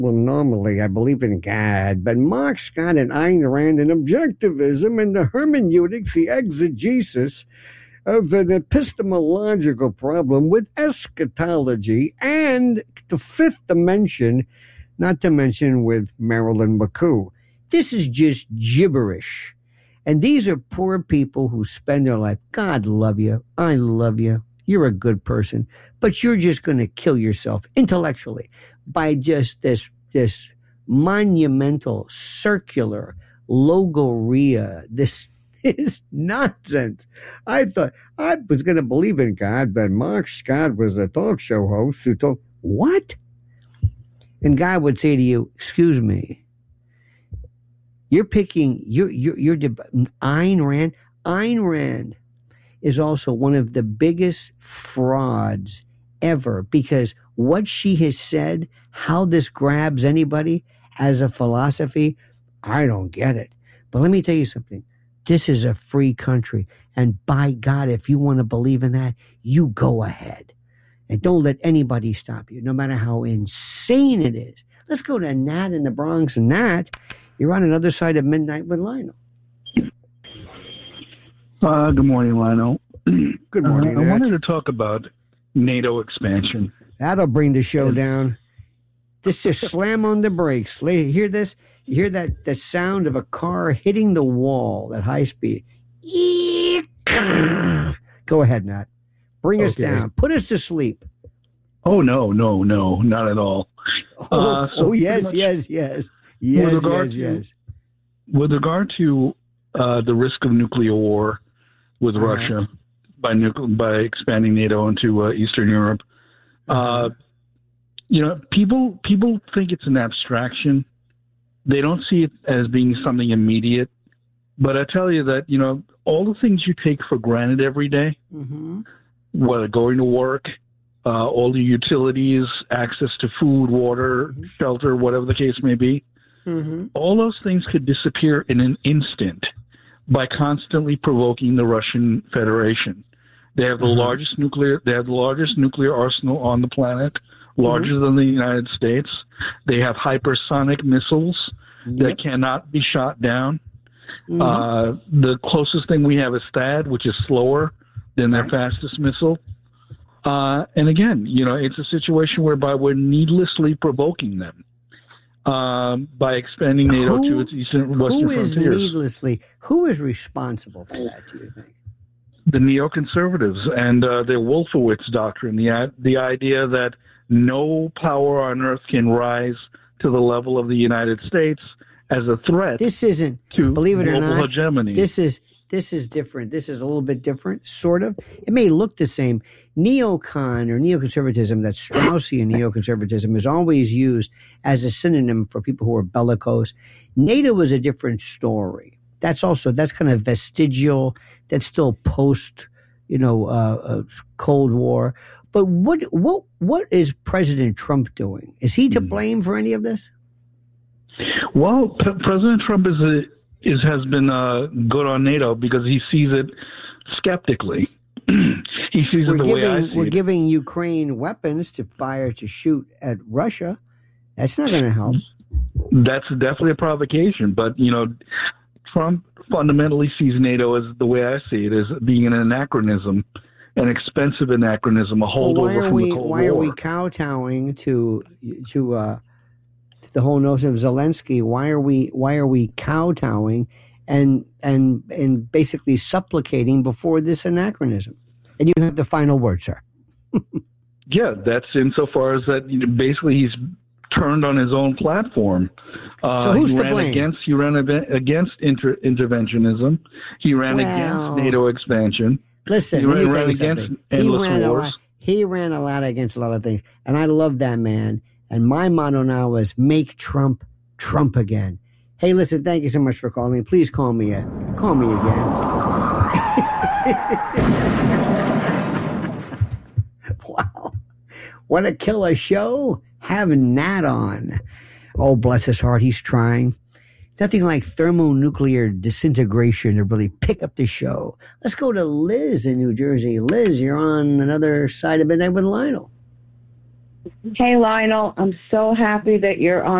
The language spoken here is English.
Well, normally I believe in God, but Marx got an Ayn Rand and objectivism and the hermeneutics, the exegesis of an epistemological problem with eschatology and the fifth dimension, not to mention with Marilyn McCoo. This is just gibberish. And these are poor people who spend their life, God love you, I love you, you're a good person, but you're just going to kill yourself intellectually by just this monumental, circular logorrhea, this is nonsense. I thought I was going to believe in God, but Mark Scott was a talk show host who told, what? And God would say to you, excuse me, you're picking, Ayn Rand. Ayn Rand is also one of the biggest frauds ever because what she has said, how this grabs anybody as a philosophy, I don't get it. But let me tell you something. This is a free country. And by God, if you want to believe in that, you go ahead. And don't let anybody stop you, no matter how insane it is. Let's go to Nat in the Bronx. And Nat, you're on another side of Midnight with Lionel. Good morning, Lionel. Good morning, I Nat. wanted to talk about NATO expansion. That'll bring the show down. Just slam on the brakes. Hear this? You hear that sound of a car hitting the wall at high speed. Go ahead, Nat. Bring us down. Put us to sleep. Oh, no, not at all. Yes. With regard to the risk of nuclear war with Russia by expanding NATO into Eastern Europe, people think it's an abstraction. They don't see it as being something immediate. But I tell you that, all the things you take for granted every day, whether going to work, all the utilities, access to food, water, shelter, whatever the case may be, all those things could disappear in an instant by constantly provoking the Russian Federation. They have the largest nuclear arsenal on the planet, larger than the United States. They have hypersonic missiles that cannot be shot down. The closest thing we have is THAAD, which is slower than their fastest missile. And again, it's a situation whereby we're needlessly provoking them by expanding NATO to its western frontiers. Who is responsible for that, do you think? The neoconservatives and their Wolfowitz doctrine, the idea that no power on earth can rise to the level of the United States as a threat. This isn't, to believe it or global not, hegemony. This is different. This is a little bit different, sort of. It may look the same. Neocon or neoconservatism, that's Straussian neoconservatism, is always used as a synonym for people who are bellicose. NATO is a different story. That's kind of vestigial. That's still post, Cold War. But what is President Trump doing? Is he to blame for any of this? Well, President Trump has been good on NATO because he sees it skeptically. He sees it the way I see it. We're giving Ukraine weapons to shoot at Russia. That's not going to help. That's definitely a provocation. But, Trump fundamentally sees NATO as, the way I see it, as being an anachronism, an expensive anachronism, a holdover from the Cold War. Why are we kowtowing to the whole notion of Zelensky? Why are we kowtowing and basically supplicating before this anachronism? And you have the final word, sir. Yeah, that's insofar as that basically he's turned on his own platform. So who's to blame? He ran against interventionism. He ran against NATO expansion. Listen, let me tell you something. He ran a lot against a lot of things, and I love that man. And my motto now is make Trump Trump again. Hey, listen, thank you so much for calling. Please call me again. Wow. What a killer show. Have Nat on. Oh, bless his heart, he's trying. Nothing like thermonuclear disintegration to really pick up the show. Let's go to Liz in New Jersey. Liz, you're on another side of Midnight with Lionel. Hey, Lionel, I'm so happy that you're on